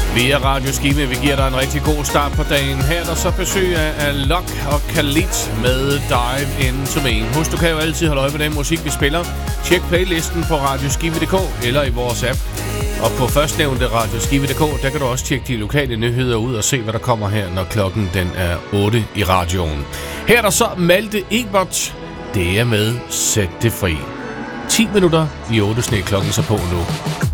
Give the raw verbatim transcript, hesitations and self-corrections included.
Vi er Radio Skive. Vi giver dig en rigtig god start på dagen. Her er der så besøg af Alok og Khalid med Dive Into Me. Husk, du kan jo altid holde øje med den musik, vi spiller. Tjek playlisten på radioskive punktum d k eller i vores app. Og på førstnævnte radioskive punktum d k, der kan du også tjekke de lokale nyheder ud og se, hvad der kommer her, når klokken den er otte i radioen. Her er der så Malte Ebert. Det er med Sæt det fri. ti minutter i otte sne klokken så på nu.